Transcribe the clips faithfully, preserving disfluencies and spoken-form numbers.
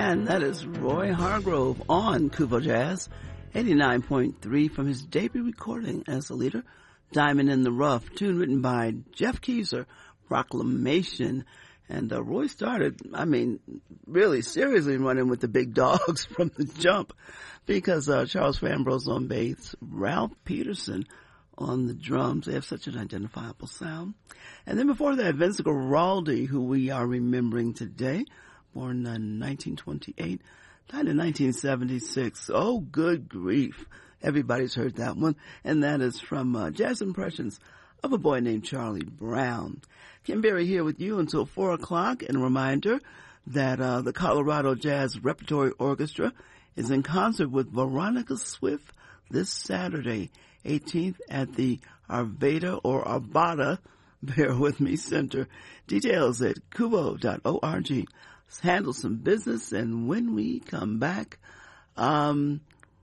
And that is Roy Hargrove on Kuvo Jazz, eighty-nine point three from his debut recording as a leader, Diamond in the Rough, tune written by Jeff Keyser, Proclamation. And uh, Roy started, I mean, really seriously running with the big dogs from the jump, because uh, Charles Fambrose on bass, Ralph Peterson on the drums. They have such an identifiable sound. And then before that, Vince Guaraldi, who we are remembering today, born in nineteen twenty-eight, died in nineteen seventy-six. Oh, good grief. Everybody's heard that one. And that is from uh, Jazz Impressions of a Boy Named Charlie Brown. Kim Berry here with you until four o'clock. And a reminder that uh, the Colorado Jazz Repertory Orchestra is in concert with Veronica Swift this Saturday, eighteenth, at the Arvada or Arvada, bear with me, Center. Details at kuvo dot org. Let's handle some business, and when we come back, um,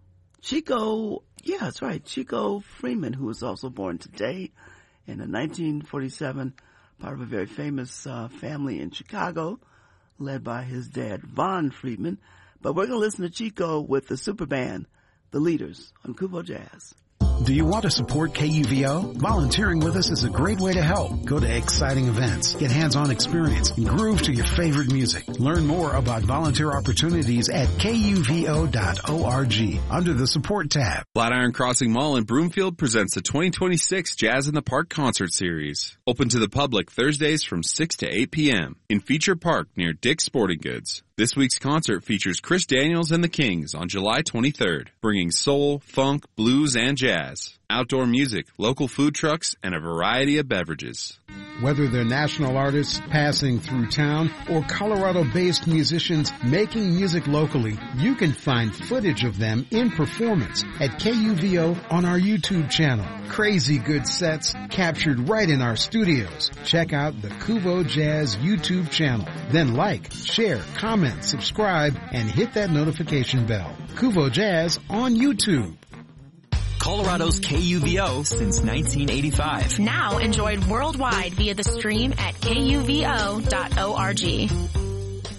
Chico, yeah, that's right, Chico Freeman, who was also born today in nineteen forty-seven, part of a very famous uh, family in Chicago, led by his dad, Von Freeman. But we're going to listen to Chico with the super band, The Leaders, on Kuvo Jazz. Do you want to support K U V O? Volunteering with us is a great way to help. Go to exciting events, get hands-on experience, and groove to your favorite music. Learn more about volunteer opportunities at kuvo dot org under the support tab. Flatiron Crossing Mall in Broomfield presents the twenty twenty-six Jazz in the Park Concert Series. Open to the public Thursdays from six to eight p.m. in Feature Park near Dick's Sporting Goods. This week's concert features Chris Daniels and the Kings on July twenty-third, bringing soul, funk, blues, and jazz. Outdoor music, local food trucks, and a variety of beverages. Whether they're national artists passing through town or Colorado-based musicians making music locally, you can find footage of them in performance at K U V O on our YouTube channel. Crazy good sets captured right in our studios. Check out the Kuvo Jazz YouTube channel. Then like, share, comment, subscribe, and hit that notification bell. Kuvo Jazz on YouTube. Colorado's K U V O since nineteen eighty-five. Now enjoyed worldwide via the stream at kuvo dot org.